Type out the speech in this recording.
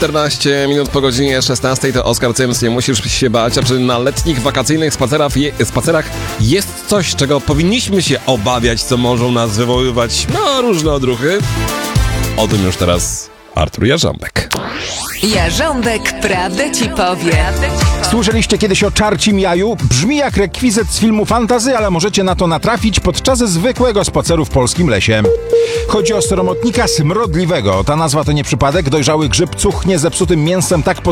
14 minut po godzinie 16 to Oskar Cyms, nie musisz się bać. A czy na letnich wakacyjnych spacerach jest coś, czego powinniśmy się obawiać, co może nas wywoływać różne odruchy? O tym już teraz Artur Jarząbek. Jarząbek prawdę ci powie. Słyszeliście kiedyś o czarcim jaju? Brzmi jak rekwizyt z filmu fantasy, ale możecie na to natrafić podczas zwykłego spaceru w polskim lesie. Chodzi o sromotnika smrodliwego. Ta nazwa to nie przypadek. Dojrzały grzyb cuchnie zepsutym mięsem tak